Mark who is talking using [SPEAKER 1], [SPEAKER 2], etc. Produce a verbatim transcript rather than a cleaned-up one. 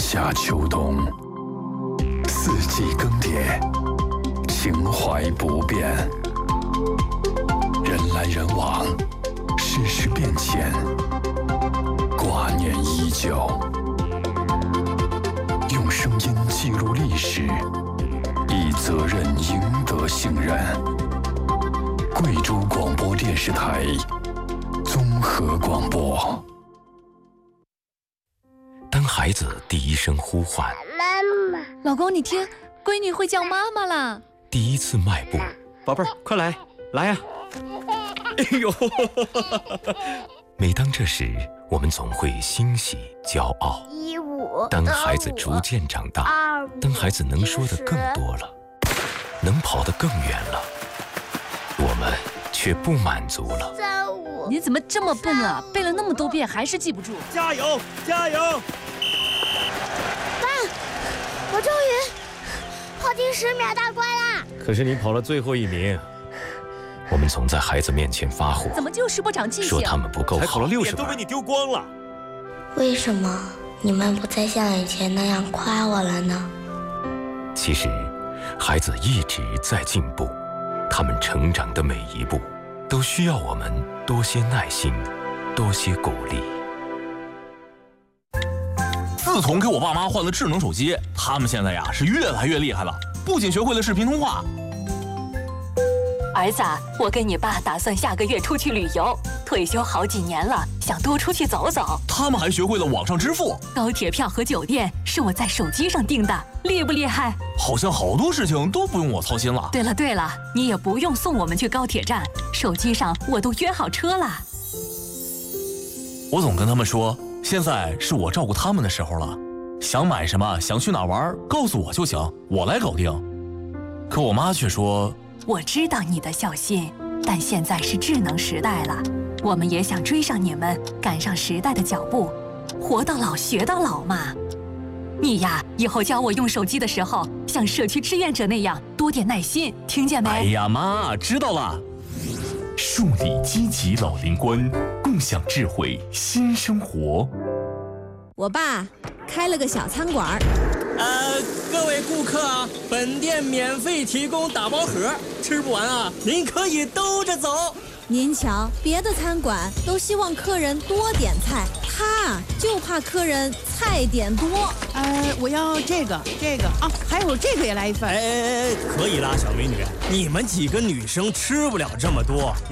[SPEAKER 1] 夏秋冬，四季更迭，情怀不变。人来人往，世事变迁，挂念依旧。用声音记录历史，以责任赢得信任。贵州广播电视台综合广播。
[SPEAKER 2] 当孩子第一声呼唤，
[SPEAKER 3] 妈妈，
[SPEAKER 4] 老公，你听，闺女会叫妈妈啦。
[SPEAKER 2] 第一次迈步，
[SPEAKER 5] 宝贝儿，快来，来呀！哎呦！
[SPEAKER 2] 每当这时，我们总会欣喜、骄傲。
[SPEAKER 3] 一五，
[SPEAKER 2] 当孩子逐渐长大，当孩子能说的更多了，能跑得更远了，我们却不满足了。
[SPEAKER 3] 三五，
[SPEAKER 4] 你怎么这么笨啊？背了那么多遍还是记不住。
[SPEAKER 5] 加油，加油！
[SPEAKER 3] 爸，我终于跑进十秒大关啦！
[SPEAKER 5] 可是你跑了最后一名。
[SPEAKER 2] 我们总在孩子面前发火，
[SPEAKER 4] 怎么就是不长记性？
[SPEAKER 2] 说他们不够好，
[SPEAKER 5] 才考了六十分，都被你丢光了。
[SPEAKER 6] 为什么你们不再像以前那样夸我了呢？
[SPEAKER 2] 其实，孩子一直在进步，他们成长的每一步，都需要我们多些耐心，多些鼓励。
[SPEAKER 7] 自从给我爸妈换了智能手机，他们现在呀是越来越厉害了，不仅学会了视频通话。
[SPEAKER 8] 儿子，我跟你爸打算下个月出去旅游，退休好几年了，想多出去走走。
[SPEAKER 7] 他们还学会了网上支付，
[SPEAKER 8] 高铁票和酒店是我在手机上订的，厉不厉害？
[SPEAKER 7] 好像好多事情都不用我操心了。
[SPEAKER 8] 对了对了，你也不用送我们去高铁站，手机上我都约好车了。
[SPEAKER 7] 我总跟他们说，现在是我照顾他们的时候了，想买什么，想去哪玩，告诉我就行，我来搞定。可我妈却说，
[SPEAKER 8] 我知道你的孝心，但现在是智能时代了，我们也想追上你们，赶上时代的脚步，活到老学到老嘛。你呀，以后教我用手机的时候，像社区志愿者那样多点耐心，听见没？
[SPEAKER 7] 哎呀妈，知道了。树立积极老龄观，共享智慧新生活。
[SPEAKER 9] 我爸开了个小餐馆。
[SPEAKER 10] 呃，各位顾客啊，本店免费提供打包盒，吃不完啊，您可以兜着走。
[SPEAKER 9] 您瞧，别的餐馆都希望客人多点菜，他就怕客人菜点多。
[SPEAKER 11] 呃，我要这个，这个啊，还有这个也来一份。
[SPEAKER 10] 哎哎哎，可以啦，小美女，你们几个女生吃不了这么多。